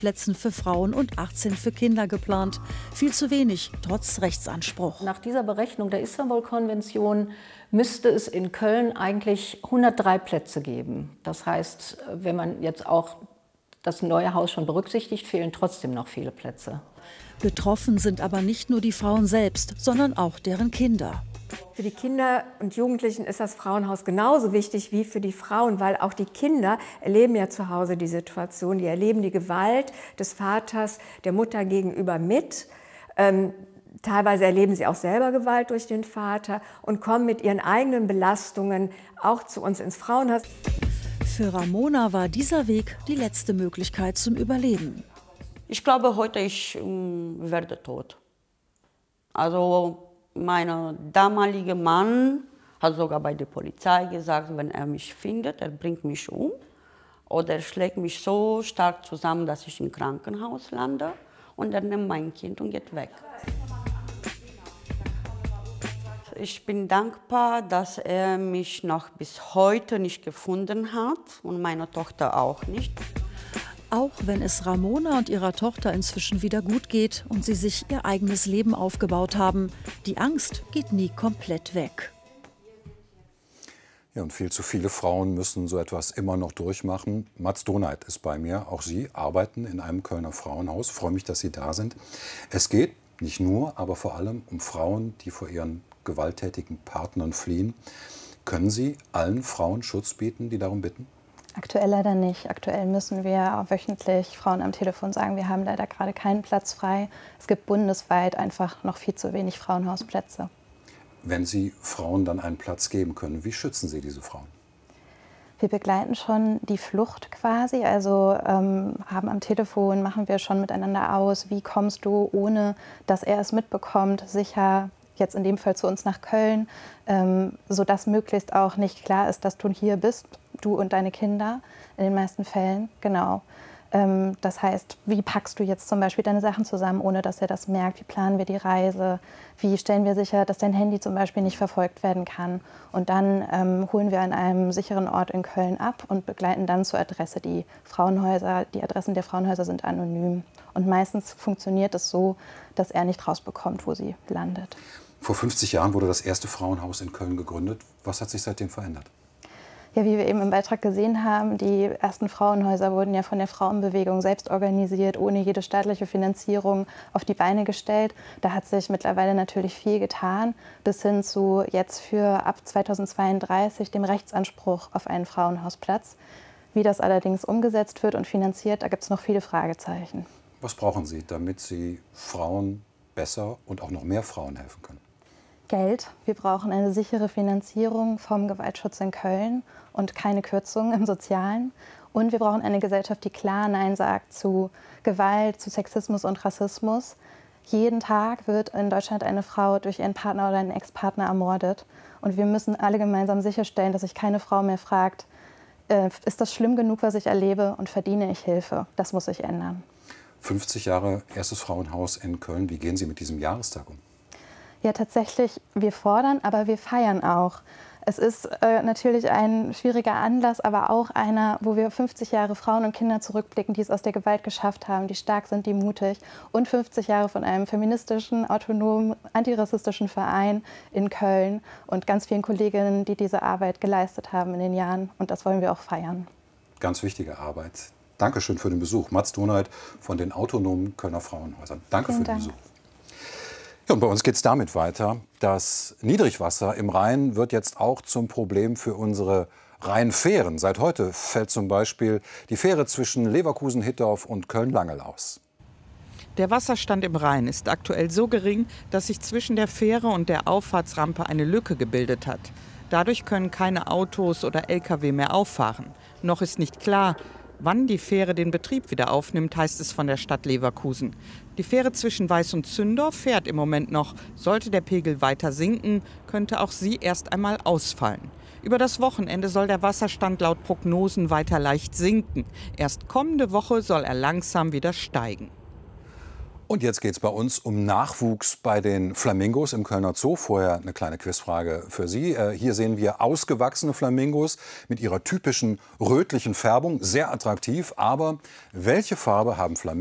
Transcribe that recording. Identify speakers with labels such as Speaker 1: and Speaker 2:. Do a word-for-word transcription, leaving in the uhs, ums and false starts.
Speaker 1: Plätzen für Frauen und achtzehn für Kinder geplant. Viel zu wenig, trotz Rechtsanspruch.
Speaker 2: Nach dieser Berechnung der Istanbul-Konvention müsste es in Köln eigentlich hundertdrei Plätze geben. Das heißt, wenn man jetzt auch das neue Haus schon berücksichtigt, fehlen trotzdem noch viele Plätze.
Speaker 1: Betroffen sind aber nicht nur die Frauen selbst, sondern auch deren Kinder.
Speaker 3: Für die Kinder und Jugendlichen ist das Frauenhaus genauso wichtig wie für die Frauen, weil auch die Kinder erleben ja zu Hause die Situation, die erleben die Gewalt des Vaters, der Mutter gegenüber mit. Ähm, teilweise erleben sie auch selber Gewalt durch den Vater und kommen mit ihren eigenen Belastungen auch zu uns ins Frauenhaus.
Speaker 1: Für Ramona war dieser Weg die letzte Möglichkeit zum Überleben.
Speaker 4: Ich glaube, heute ich ähm, werde tot. Also mein damaliger Mann hat sogar bei der Polizei gesagt, wenn er mich findet, er bringt mich um. Oder er schlägt mich so stark zusammen, dass ich im Krankenhaus lande. Und er nimmt mein Kind und geht weg. Ich bin dankbar, dass er mich noch bis heute nicht gefunden hat und meine Tochter auch nicht.
Speaker 1: Auch wenn es Ramona und ihrer Tochter inzwischen wieder gut geht und sie sich ihr eigenes Leben aufgebaut haben, die Angst geht nie komplett weg.
Speaker 5: Ja, und viel zu viele Frauen müssen so etwas immer noch durchmachen. Mats Donait ist bei mir. Auch Sie arbeiten in einem Kölner Frauenhaus. Ich freue mich, dass Sie da sind. Es geht nicht nur, aber vor allem um Frauen, die vor ihren gewalttätigen Partnern fliehen. Können Sie allen Frauen Schutz bieten, die darum bitten?
Speaker 6: Aktuell leider nicht. Aktuell müssen wir auch wöchentlich Frauen am Telefon sagen, wir haben leider gerade keinen Platz frei. Es gibt bundesweit einfach noch viel zu wenig Frauenhausplätze.
Speaker 5: Wenn Sie Frauen dann einen Platz geben können, wie schützen Sie diese Frauen?
Speaker 6: Wir begleiten schon die Flucht quasi, also ähm, haben am Telefon, machen wir schon miteinander aus, wie kommst du, ohne dass er es mitbekommt, sicher jetzt in dem Fall zu uns nach Köln, ähm, sodass möglichst auch nicht klar ist, dass du hier bist, du und deine Kinder, in den meisten Fällen, genau. Ähm, das heißt, wie packst du jetzt zum Beispiel deine Sachen zusammen, ohne dass er das merkt? Wie planen wir die Reise? Wie stellen wir sicher, dass dein Handy zum Beispiel nicht verfolgt werden kann? Und dann ähm, holen wir an einem sicheren Ort in Köln ab und begleiten dann zur Adresse. Die Frauenhäuser, die Adressen der Frauenhäuser sind anonym. Und meistens funktioniert es so, dass er nicht rausbekommt, wo sie landet.
Speaker 5: Vor fünfzig Jahren wurde das erste Frauenhaus in Köln gegründet. Was hat sich seitdem verändert?
Speaker 6: Ja, wie wir eben im Beitrag gesehen haben, die ersten Frauenhäuser wurden ja von der Frauenbewegung selbst organisiert, ohne jede staatliche Finanzierung auf die Beine gestellt. Da hat sich mittlerweile natürlich viel getan, bis hin zu jetzt für ab zweitausendzweiunddreißig dem Rechtsanspruch auf einen Frauenhausplatz. Wie das allerdings umgesetzt wird und finanziert, da gibt es noch viele Fragezeichen.
Speaker 5: Was brauchen Sie, damit Sie Frauen besser und auch noch mehr Frauen helfen können?
Speaker 6: Geld. Wir brauchen eine sichere Finanzierung vom Gewaltschutz in Köln und keine Kürzungen im Sozialen. Und wir brauchen eine Gesellschaft, die klar Nein sagt zu Gewalt, zu Sexismus und Rassismus. Jeden Tag wird in Deutschland eine Frau durch ihren Partner oder einen Ex-Partner ermordet. Und wir müssen alle gemeinsam sicherstellen, dass sich keine Frau mehr fragt, äh, ist das schlimm genug, was ich erlebe, und verdiene ich Hilfe? Das muss sich ändern.
Speaker 5: fünfzig Jahre erstes Frauenhaus in Köln. Wie gehen Sie mit diesem Jahrestag um?
Speaker 6: Ja, tatsächlich, wir fordern, aber wir feiern auch. Es ist äh, natürlich ein schwieriger Anlass, aber auch einer, wo wir fünfzig Jahre Frauen und Kinder zurückblicken, die es aus der Gewalt geschafft haben, die stark sind, die mutig, und fünfzig Jahre von einem feministischen, autonomen, antirassistischen Verein in Köln und ganz vielen Kolleginnen, die diese Arbeit geleistet haben in den Jahren. Und das wollen wir auch feiern. Ganz wichtige Arbeit. Dankeschön für den Besuch. Mats Donait von den autonomen Kölner Frauenhäusern. Danke Vielen für den Dank. Besuch. Ja, und bei uns geht es damit weiter. Das Niedrigwasser im Rhein wird jetzt auch zum Problem für unsere Rheinfähren. Seit heute fällt zum Beispiel die Fähre zwischen Leverkusen-Hittorf und Köln-Langel aus.
Speaker 7: Der Wasserstand im Rhein ist aktuell so gering, dass sich zwischen der Fähre und der Auffahrtsrampe eine Lücke gebildet hat. Dadurch können keine Autos oder L K W mehr auffahren. Noch ist nicht klar, wann die Fähre den Betrieb wieder aufnimmt, heißt es von der Stadt Leverkusen. Die Fähre zwischen Weiß und Zündorf fährt im Moment noch. Sollte der Pegel weiter sinken, könnte auch sie erst einmal ausfallen. Über das Wochenende soll der Wasserstand laut Prognosen weiter leicht sinken. Erst kommende Woche soll er langsam wieder steigen.
Speaker 5: Und jetzt geht es bei uns um Nachwuchs bei den Flamingos im Kölner Zoo. Vorher eine kleine Quizfrage für Sie. Äh, hier sehen wir ausgewachsene Flamingos mit ihrer typischen rötlichen Färbung. Sehr attraktiv. Aber welche Farbe haben Flamingos